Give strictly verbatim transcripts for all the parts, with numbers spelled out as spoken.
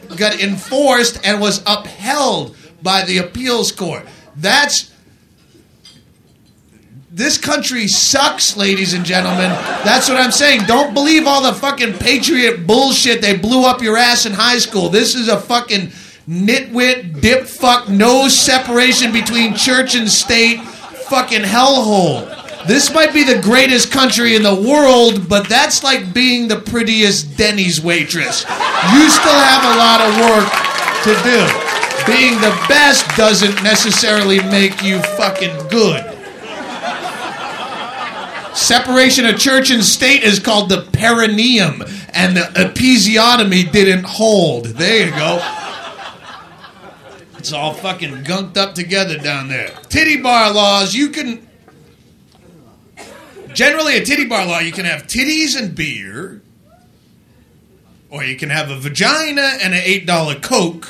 got enforced and was upheld by the appeals court. That's... This country sucks, ladies and gentlemen. That's what I'm saying. Don't believe all the fucking patriot bullshit they blew up your ass in high school. This is a fucking nitwit, dip fuck, no separation between church and state fucking hellhole. This might be the greatest country in the world, but that's like being the prettiest Denny's waitress. You still have a lot of work to do. Being the best doesn't necessarily make you fucking good. Separation of church and state is called the perineum, and the episiotomy didn't hold. There you go. It's all fucking gunked up together down there. Titty bar laws, you can... Generally, a titty bar law, you can have titties and beer, or you can have a vagina and an eight dollar Coke.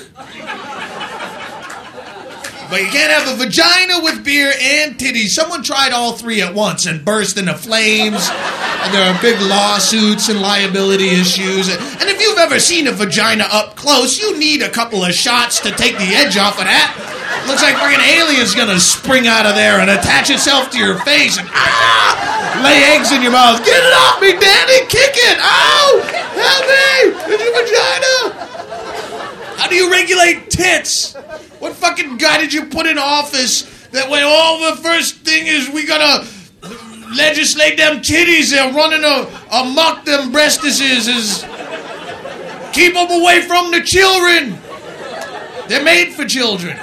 But you can't have a vagina with beer and titties. Someone tried all three at once and burst into flames. And there are big lawsuits and liability issues. And if you've ever seen a vagina up close, you need a couple of shots to take the edge off of that. Looks like fucking alien's gonna spring out of there and attach itself to your face and ah, lay eggs in your mouth. Get it off me, Daddy! Kick it! Ow! Help me! It's your vagina! How do you regulate tits? What fucking guy did you put in office that when all the first thing is we gotta legislate them titties, they're running a, amok them breastises is keep them away from the children. They're made for children.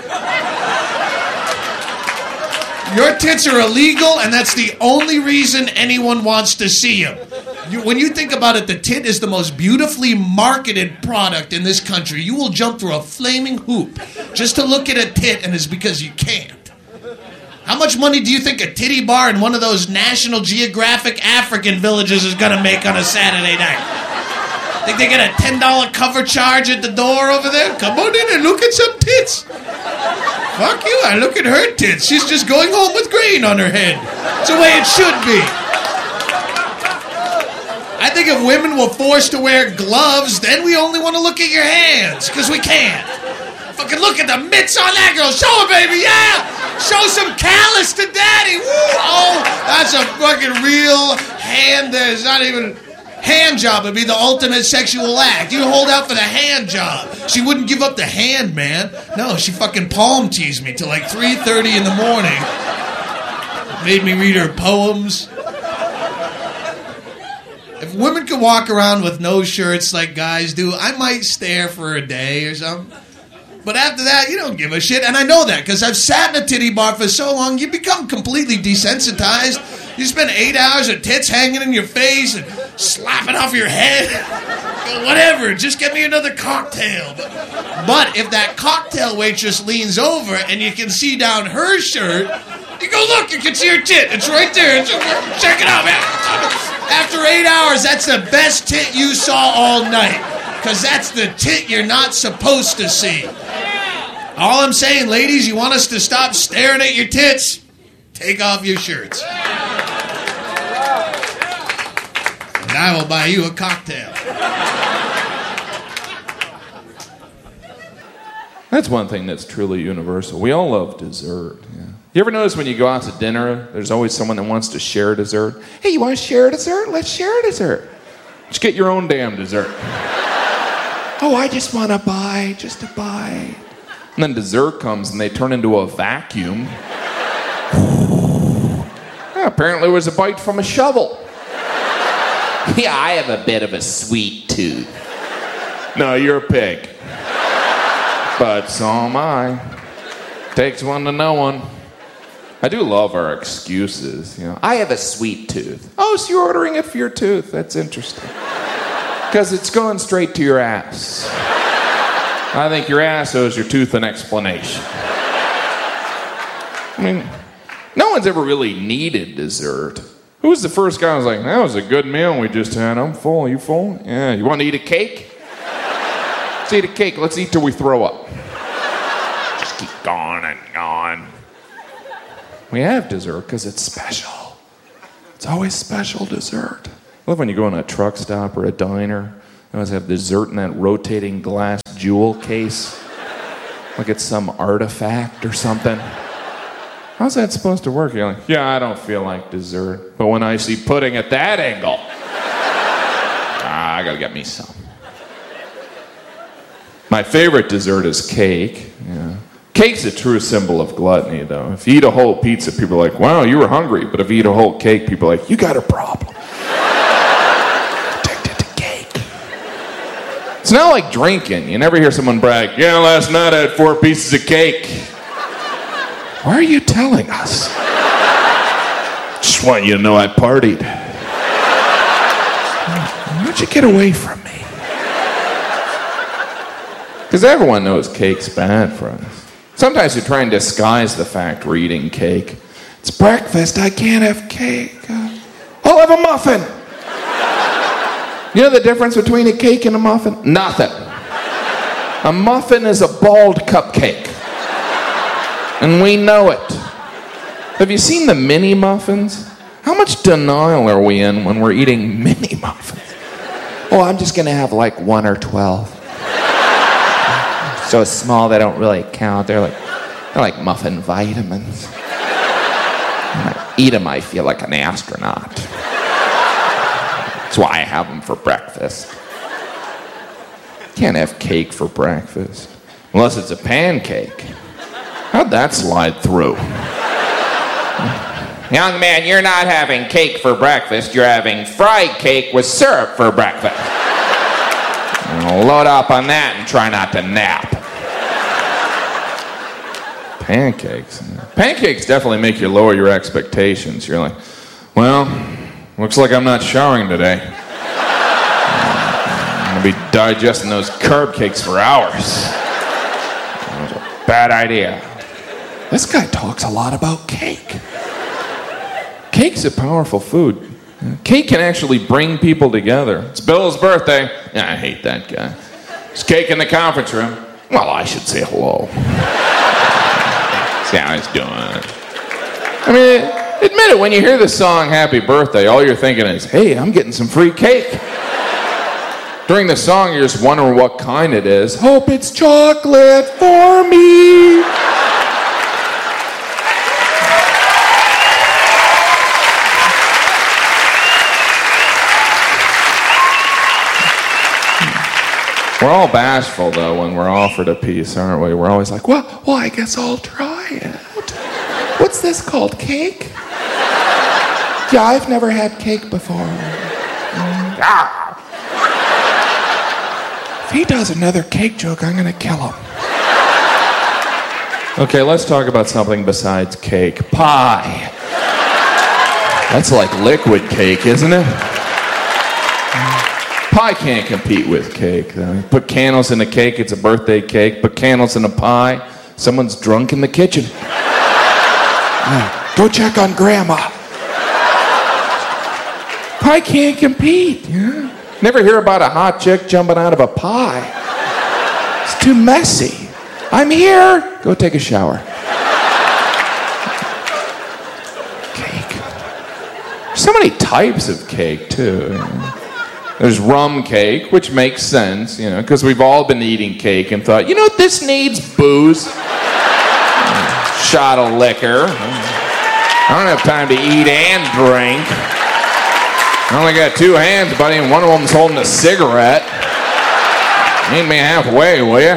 Your tits are illegal, and that's the only reason anyone wants to see them. You, when you think about it, the tit is the most beautifully marketed product in this country. You will jump through a flaming hoop just to look at a tit, and it's because you can't. How much money do you think a titty bar in one of those National Geographic African villages is going to make on a Saturday night? Think they get a ten dollar cover charge at the door over there? Come on in and look at some tits. Fuck you, I look at her tits. She's just going home with grain on her head. It's the way it should be. I think if women were forced to wear gloves, then we only want to look at your hands, because we can't. Fucking look at the mitts on that girl. Show her, baby, yeah! Show some callus to daddy. Woo! Oh, that's a fucking real hand that is not even... Hand job would be the ultimate sexual act. You hold out for the hand job. She wouldn't give up the hand, man. No, she fucking palm teased me till like three thirty in the morning. Made me read her poems. If women could walk around with no shirts like guys do, I might stare for a day or something. But after that, you don't give a shit. And I know that because I've sat in a titty bar for so long, you become completely desensitized. You spend eight hours with tits hanging in your face and slapping off your head. Whatever, just get me another cocktail. But if that cocktail waitress leans over and you can see down her shirt, you go, look, you can see her tit. It's right there. Check it out, man. After eight hours, that's the best tit you saw all night. Because that's the tit you're not supposed to see. All I'm saying, ladies, you want us to stop staring at your tits? Take off your shirts. And I will buy you a cocktail. That's one thing that's truly universal. We all love dessert. Yeah. You ever notice when you go out to dinner, there's always someone that wants to share dessert? Hey, you want to share a dessert? Let's share a dessert. Just get your own damn dessert. Oh, I just want to buy, just a bite. And then dessert comes and they turn into a vacuum. Yeah, apparently it was a bite from a shovel. Yeah, I have a bit of a sweet tooth. No, you're a pig. But so am I. Takes one to know one. I do love our excuses, you know. I have a sweet tooth. Oh, so you're ordering it for your tooth. That's interesting. Because it's going straight to your ass. I think your ass owes your tooth an explanation. I mean, no one's ever really needed dessert. Who was the first guy who was like, that was a good meal we just had. I'm full. You full? Yeah. You want to eat a cake? Let's eat a cake. Let's eat till we throw up. Just keep going and going. We have dessert because it's special. It's always special dessert. I love when you go in a truck stop or a diner They always have dessert in that rotating glass jewel case. Like it's some artifact or something. How's that supposed to work? You're like, yeah, I don't feel like dessert. But when I see pudding at that angle, ah, I gotta get me some. My favorite dessert is cake. Yeah. Cake's a true symbol of gluttony, though. If you eat a whole pizza, people are like, wow, you were hungry. But if you eat a whole cake, people are like, you got a problem. Addicted to cake. It's not like drinking. You never hear someone brag, yeah, last night I had four pieces of cake. Why are you telling us? Just want you to know I partied. Why don't you get away from me? Because everyone knows cake's bad for us. Sometimes we try and disguise the fact we're eating cake. It's breakfast, I can't have cake. Uh, I'll have a muffin. You know the difference between a cake and a muffin? Nothing. A muffin is a bald cupcake. And we know it. Have you seen the mini muffins? How much denial are we in when we're eating mini muffins? Oh, I'm just going to have like one or twelve. So small they don't really count. They're like, they're like muffin vitamins. When I eat them, I feel like an astronaut. That's why I have them for breakfast. Can't have cake for breakfast. Unless it's a pancake. How'd that slide through? Young man, you're not having cake for breakfast. You're having fried cake with syrup for breakfast. Now load up on that and try not to nap. Pancakes. Pancakes definitely make you lower your expectations. You're like, well, looks like I'm not showering today. I'm going to be digesting those carb cakes for hours. That was a bad idea. This guy talks a lot about cake. Cake's a powerful food. Cake can actually bring people together. It's Bill's birthday. Yeah, I hate that guy. There's cake in the conference room. Well, I should say hello. See how he's doing. I mean, admit it, when you hear the song Happy Birthday, all you're thinking is, hey, I'm getting some free cake. During the song, you're just wondering what kind it is. Hope it's chocolate for me. We're all bashful, though, when we're offered a piece, aren't we? We're always like, well, well, I guess I'll try it. What's this called, cake? Yeah, I've never had cake before. Mm. Ah. If he does another cake joke, I'm going to kill him. Okay, let's talk about something besides cake. Pie. That's like liquid cake, isn't it? Pie can't compete with cake, though. Put candles in a cake, it's a birthday cake. Put candles in a pie, someone's drunk in the kitchen. Yeah, go check on Grandma. Pie can't compete. Yeah. Never hear about a hot chick jumping out of a pie. It's too messy. I'm here. Go take a shower. Cake. There's so many types of cake, too. You know? There's rum cake, which makes sense, you know, because we've all been eating cake and thought, you know, this needs booze. Shot of liquor. I don't have time to eat and drink. I only got two hands, buddy, and one of them's holding a cigarette. Meet me halfway, will you?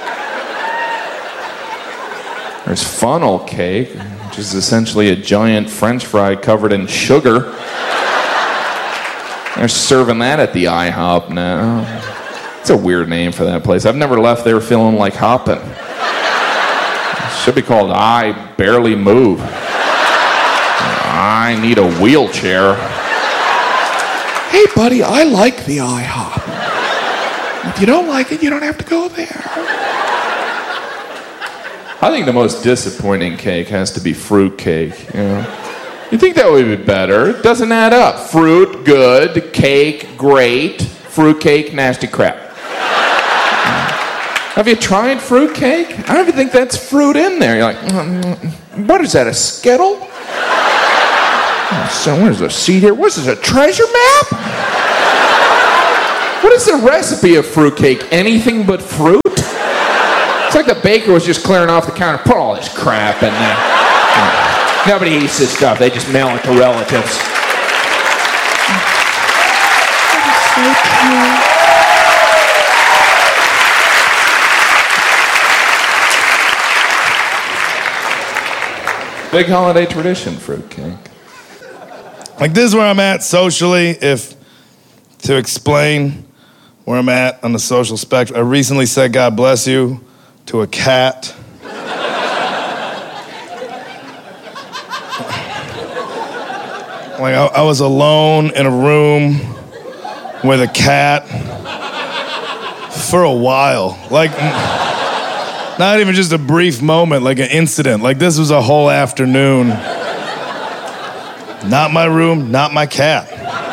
There's funnel cake, which is essentially a giant French fry covered in sugar. They're serving that at the IHOP now. It's a weird name for that place. I've never left there feeling like hopping. It should be called I Barely Move. I need a wheelchair. Hey, buddy, I like the IHOP. If you don't like it, you don't have to go there. I think the most disappointing cake has to be fruit cake, you know? You think that would be better. It doesn't add up. Fruit, good. Cake, great. Fruit cake, nasty crap. Have you tried fruit cake? I don't even think that's fruit in there. You're like, mm, what is that, a Skittle? Oh, so what is a seed here? What is this, a treasure map? What is the recipe of fruitcake? Anything but fruit? It's like the baker was just clearing off the counter. Put all this crap in there. Nobody eats this stuff. They just mail it to relatives. Big holiday tradition, fruitcake. Like, this is where I'm at socially. If to explain where I'm at on the social spectrum, I recently said God bless you to a cat. Like, I, I was alone in a room with a cat for a while. Like, not even just a brief moment, like an incident. Like, this was a whole afternoon. Not my room, not my cat.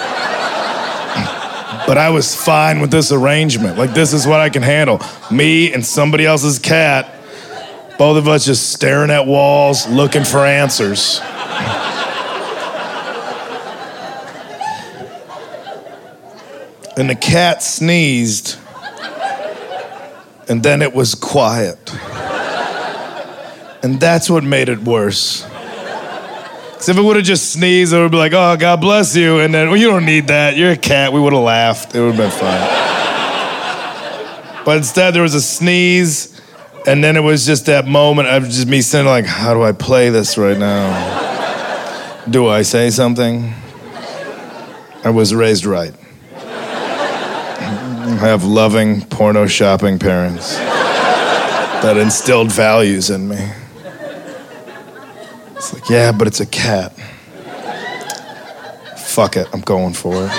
But I was fine with this arrangement. Like, this is what I can handle. Me and somebody else's cat, both of us just staring at walls, looking for answers. And the cat sneezed, and then it was quiet. And that's what made it worse. Because if it would have just sneezed, it would be like, oh, God bless you. And then, well, you don't need that. You're a cat. We would have laughed. It would have been fine. But instead, there was a sneeze, and then it was just that moment of just me sitting like, how do I play this right now? Do I say something? I was raised right. I have loving, porno shopping parents that instilled values in me. It's like, yeah, but it's a cat. Fuck it, I'm going for it.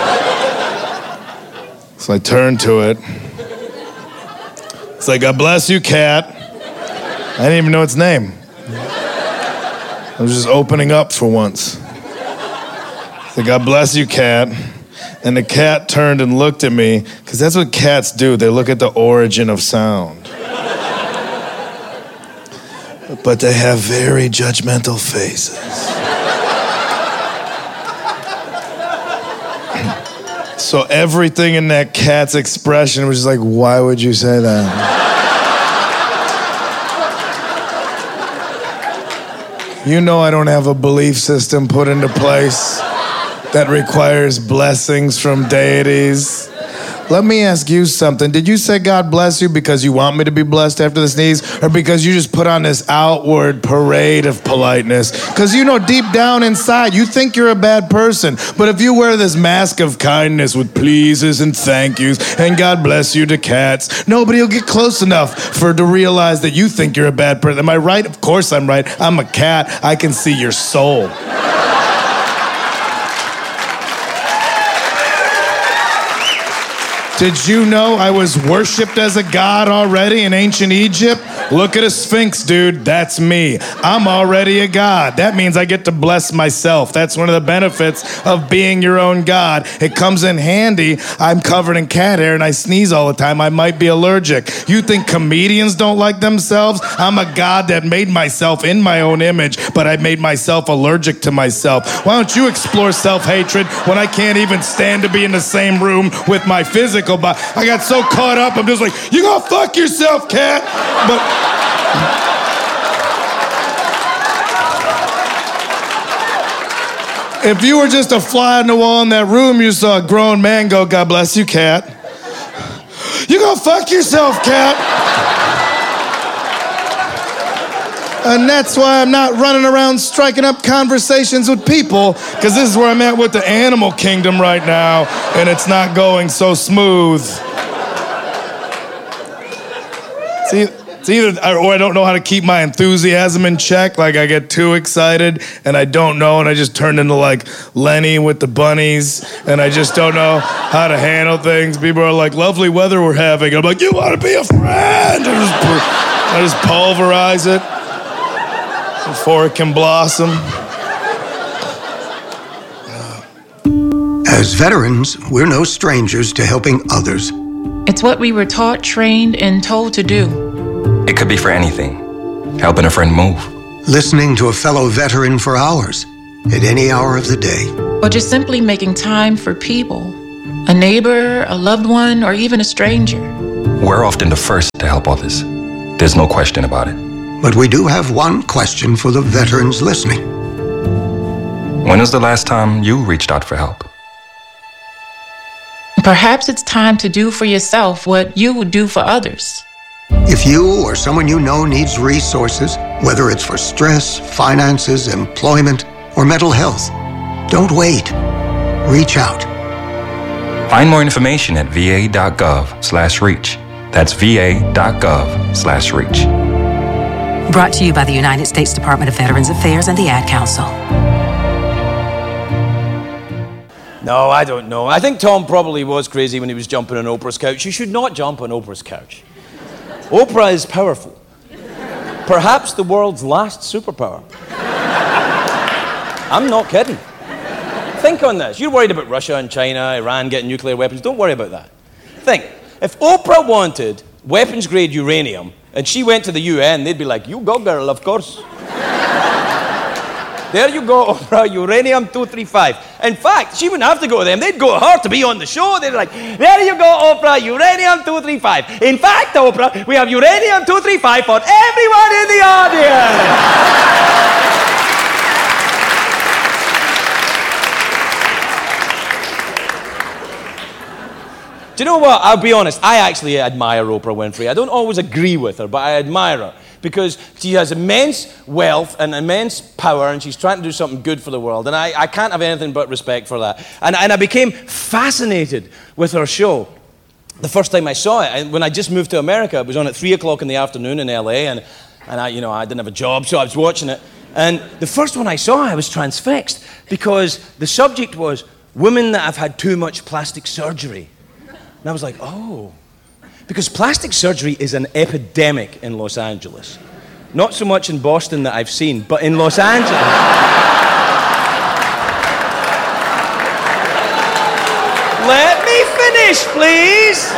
So I turned to it. It's like, God bless you, cat. I didn't even know its name. I was just opening up for once. It's like, God bless you, cat. And the cat turned and looked at me, because that's what cats do. They look at the origin of sound. But they have very judgmental faces. So everything in that cat's expression was just like, why would you say that? You know I don't have a belief system put into place that requires blessings from deities. Let me ask you something. Did you say God bless you because you want me to be blessed after the sneeze, or because you just put on this outward parade of politeness? Because you know deep down inside, you think you're a bad person. But if you wear this mask of kindness with pleases and thank yous and God bless you to cats, nobody will get close enough for to realize that you think you're a bad person. Am I right? Of course I'm right. I'm a cat. I can see your soul. Did you know I was worshipped as a god already in ancient Egypt? Look at a sphinx, dude. That's me. I'm already a god. That means I get to bless myself. That's one of the benefits of being your own god. It comes in handy. I'm covered in cat hair and I sneeze all the time. I might be allergic. You think comedians don't like themselves? I'm a god that made myself in my own image, but I made myself allergic to myself. Why don't you explore self-hatred when I can't even stand to be in the same room with my physical body? I got so caught up, I'm just like, you gonna fuck yourself, cat. But if you were just a fly on the wall in that room, you saw a grown man go, God bless you, cat. You gonna fuck yourself, cat. And that's why I'm not running around striking up conversations with people, because this is where I'm at with the animal kingdom right now, and it's not going so smooth. See, it's either, or I don't know how to keep my enthusiasm in check, like I get too excited, and I don't know, and I just turn into like Lenny with the bunnies, and I just don't know how to handle things. People are like, lovely weather we're having. I'm like, you want to be a friend? I just, I just pulverize it before it can blossom. As veterans, we're no strangers to helping others. It's what we were taught, trained, and told to do. It could be for anything. Helping a friend move. Listening to a fellow veteran for hours, at any hour of the day. Or just simply making time for people A neighbor, a loved one, or even a stranger. We're often the first to help others. There's no question about it. But we do have one question for the veterans listening. When was the last time you reached out for help? Perhaps it's time to do for yourself what you would do for others. If you or someone you know needs resources, whether it's for stress, finances, employment, or mental health, don't wait. Reach out. Find more information at va.gov slash reach. That's va.gov slash reach. Brought to you by the United States Department of Veterans Affairs and the Ad Council. No, I don't know. I think Tom probably was crazy when he was jumping on Oprah's couch. You should not jump on Oprah's couch. Oprah is powerful. Perhaps the world's last superpower. I'm not kidding. Think on this. You're worried about Russia and China, Iran getting nuclear weapons. Don't worry about that. Think. If Oprah wanted weapons-grade uranium and she went to the U N, they'd be like, you go, girl, of course. There you go, Oprah, uranium two thirty-five. In fact, she wouldn't have to go to them. They'd go to her to be on the show. They'd be like, there you go, Oprah, uranium two thirty-five. In fact, Oprah, we have uranium two thirty-five for everyone in the audience. Do you know what? I'll be honest. I actually admire Oprah Winfrey. I don't always agree with her, but I admire her because she has immense wealth and immense power, and she's trying to do something good for the world. And I, I can't have anything but respect for that. And, and I became fascinated with her show the first time I saw it. And when I just moved to America, it was on at three o'clock in the afternoon in L A, and, and I, you know, I didn't have a job, so I was watching it. And the first one I saw, I was transfixed because the subject was women that have had too much plastic surgery. And I was like, oh, because plastic surgery is an epidemic in Los Angeles. Not so much in Boston that I've seen, but in Los Angeles. Let me finish, please.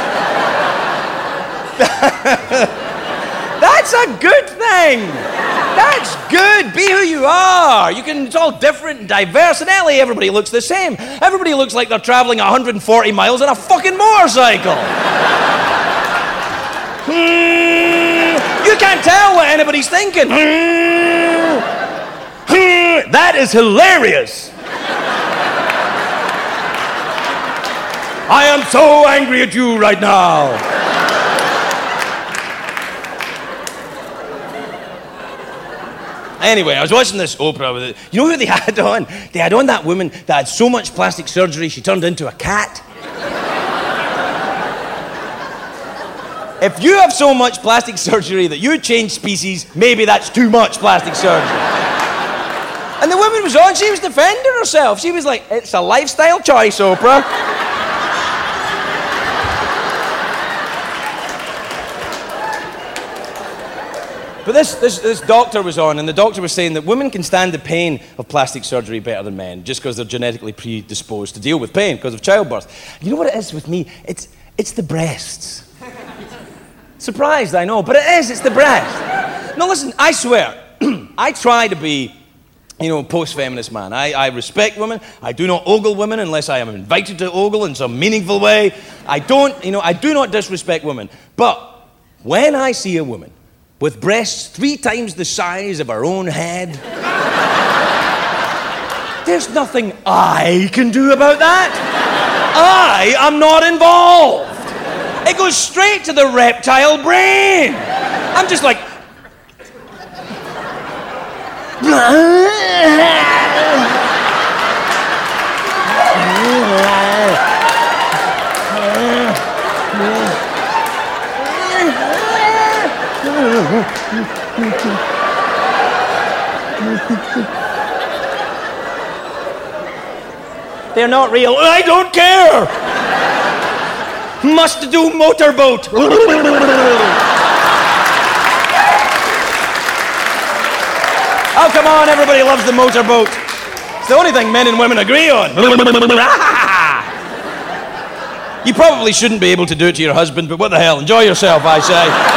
That's a good thing. That's good. Be who you are. You can, it's all different and diverse. In L A, everybody looks the same. Everybody looks like they're traveling one hundred forty miles on a fucking motorcycle. hmm, you can't tell what anybody's thinking. Hmm, hmm, that is hilarious. I am so angry at you right now. Anyway, I was watching this Oprah with it. You know who they had on? They had on that woman that had so much plastic surgery she turned into a cat. If you have so much plastic surgery that you change species, maybe that's too much plastic surgery. And the woman was on, she was defending herself. She was like, it's a lifestyle choice, Oprah. But this, this, this doctor was on, and the doctor was saying that women can stand the pain of plastic surgery better than men, just because they're genetically predisposed to deal with pain because of childbirth. You know what it is with me? It's, it's the breasts. Surprised, I know, but it is, it's the breast. No, listen, I swear, I try to be, you know, post-feminist man. I, I respect women. I do not ogle women unless I am invited to ogle in some meaningful way. I don't, you know, I do not disrespect women. But when I see a woman with breasts three times the size of her own head, there's nothing I can do about that. I am not involved. It goes straight to the reptile brain. I'm just like... They're not real. I don't care. Must do motorboat. Oh, come on, everybody loves the motorboat. It's the only thing men and women agree on. You probably shouldn't be able to do it to your husband, but what the hell? Enjoy yourself, I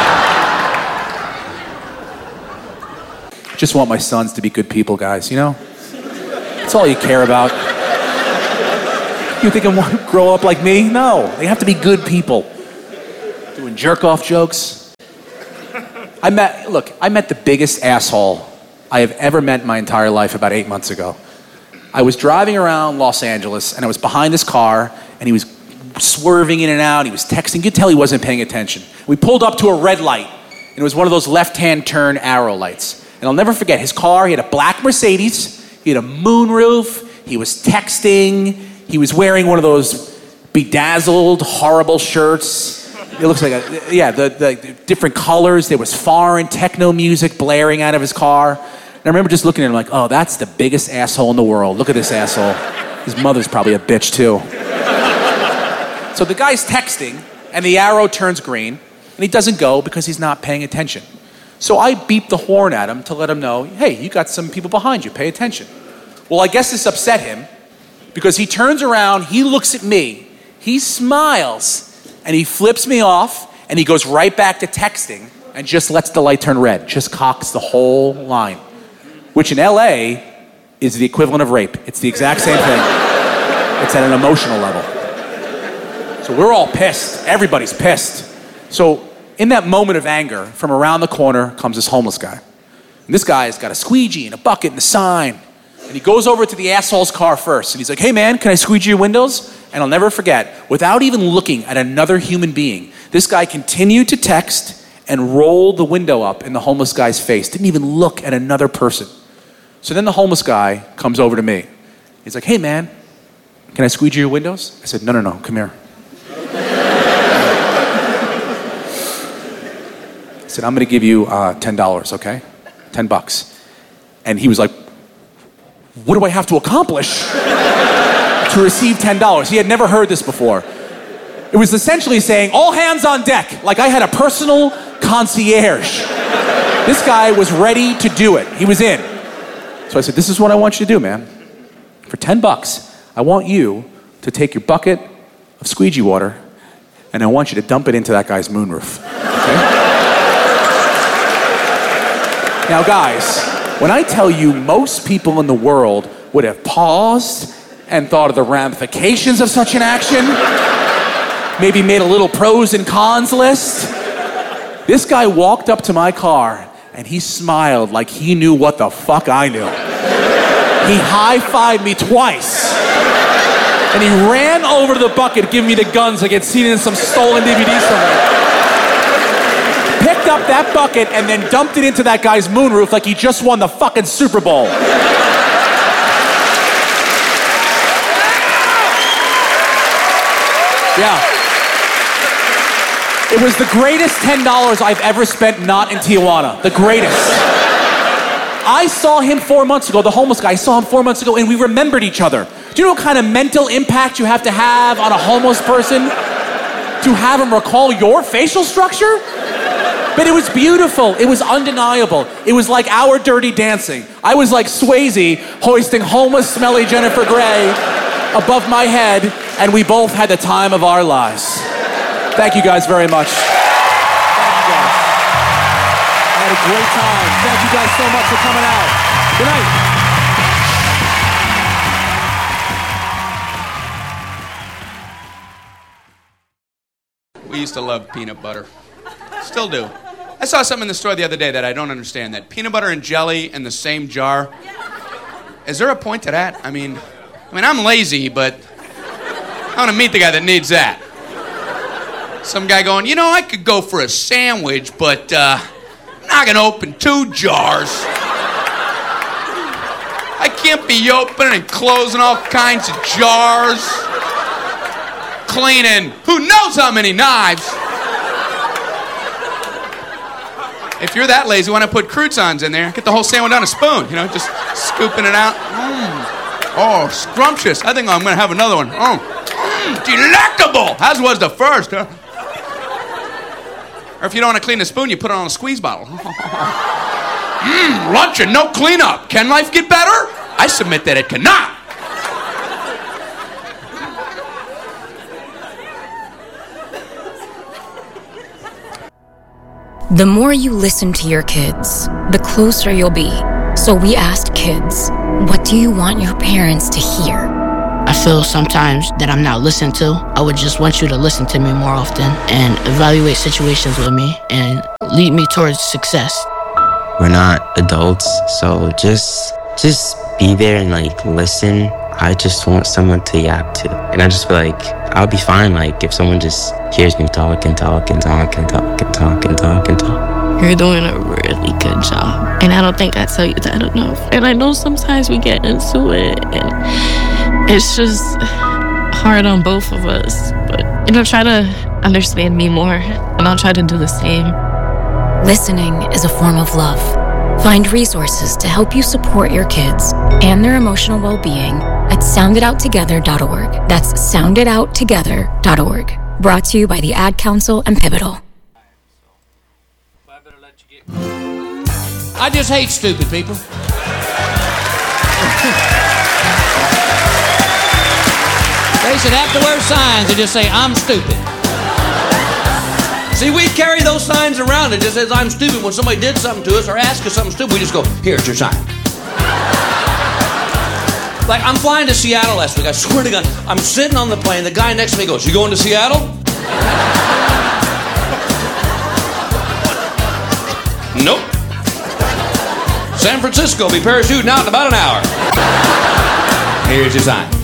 say. Just want my sons to be good people, guys, you know? That's all you care about. You think I want to grow up like me? No, they have to be good people. Doing jerk-off jokes. I met, look, I met the biggest asshole I have ever met in my entire life about eight months ago. I was driving around Los Angeles, and I was behind this car, and he was swerving in and out, he was texting. You could tell he wasn't paying attention. We pulled up to a red light, and it was one of those left-hand turn arrow lights. And I'll never forget, his car, he had a black Mercedes, he had a moonroof, he was texting, he was wearing one of those bedazzled, horrible shirts. It looks like a, yeah, the, the different colors. There was foreign techno music blaring out of his car. And I remember just looking at him like, oh, that's the biggest asshole in the world. Look at this asshole. His mother's probably a bitch too. So the guy's texting, and the arrow turns green, and he doesn't go because he's not paying attention. So I beep the horn at him to let him know, hey, you got some people behind you, pay attention. Well, I guess this upset him, because he turns around, he looks at me, he smiles, and he flips me off, and he goes right back to texting, and just lets the light turn red, just cocks the whole line. Which in L A is the equivalent of rape. It's the exact same thing. It's at an emotional level. So we're all pissed. Everybody's pissed. So in that moment of anger, from around the corner comes this homeless guy. And this guy's got a squeegee and a bucket and a sign. And he goes over to the asshole's car first. And he's like, hey man, can I squeegee your windows? And I'll never forget, without even looking at another human being, this guy continued to text and roll the window up in the homeless guy's face. Didn't even look at another person. So then the homeless guy comes over to me. He's like, hey man, can I squeegee your windows? I said, no, no, no, come here. I said, I'm gonna give you uh, ten dollars, okay? ten bucks. And he was like, what do I have to accomplish to receive ten dollars? He had never heard this before. It was essentially saying, all hands on deck, like I had a personal concierge. This guy was ready to do it. He was in. So I said, this is what I want you to do, man. For ten bucks, I want you to take your bucket of squeegee water and I want you to dump it into that guy's moonroof, okay? Now guys, when I tell you most people in the world would have paused and thought of the ramifications of such an action, maybe made a little pros and cons list, this guy walked up to my car and he smiled like he knew what the fuck I knew. He high-fived me twice. And he ran over to the bucket, giving me the guns like he'd seen it in some stolen D V D somewhere. Picked up that bucket and then dumped it into that guy's moonroof like he just won the fucking Super Bowl. Yeah. It was the greatest ten dollars I've ever spent not in Tijuana. The greatest. I saw him four months ago, the homeless guy. I saw him four months ago and we remembered each other. Do you know what kind of mental impact you have to have on a homeless person to have him recall your facial structure? But it was beautiful. It was undeniable. It was like our Dirty Dancing. I was like Swayze hoisting homeless, smelly Jennifer Grey above my head, and we both had the time of our lives. Thank you guys very much. Thank you guys. I had a great time. Thank you guys so much for coming out. Good night. We used to love peanut butter. Still do. I saw something in the store the other day that I don't understand. That peanut butter and jelly in the same jar. Is there a point to that? I mean, I mean, I'm lazy, but I want to meet the guy that needs that. Some guy going, you know, I could go for a sandwich, but uh, I'm not going to open two jars. I can't be opening and closing all kinds of jars. Cleaning who knows how many knives. If you're that lazy, why not put croutons in there? Get the whole sandwich on a spoon, you know, just scooping it out. Mm. Oh, scrumptious. I think I'm going to have another one. Oh, mm, delectable. As was the first, huh? Or if you don't want to clean the spoon, you put it on a squeeze bottle. Mmm, lunch and no cleanup. Can life get better? I submit that it cannot. The more you listen to your kids, the closer you'll be. So we asked kids, what do you want your parents to hear? I feel sometimes that I'm not listened to. I would just want you to listen to me more often and evaluate situations with me and lead me towards success. We're not adults, so just just be there and like listen. I just want someone to yap to. And I just feel like I'll be fine like if someone just hears me talk and talk and talk and talk and talk and talk and talk. You're doing a really good job. And I don't think I tell you that enough. And I know sometimes we get into it and it's just hard on both of us. But, you know, try to understand me more and I'll try to do the same. Listening is a form of love. Find resources to help you support your kids and their emotional well-being at sound it out together dot org. That's sound it out together dot org. Brought to you by the Ad Council and Pivotal. I just hate stupid people. They should have to wear signs that just say, I'm stupid. See, we carry those signs around. It just says, I'm stupid. When somebody did something to us or asked us something stupid, we just go, here's your sign. Like, I'm flying to Seattle last week. I swear to God, I'm sitting on the plane. The guy next to me goes, you going to Seattle? Nope. San Francisco, be parachuting out in about an hour. Here's your sign.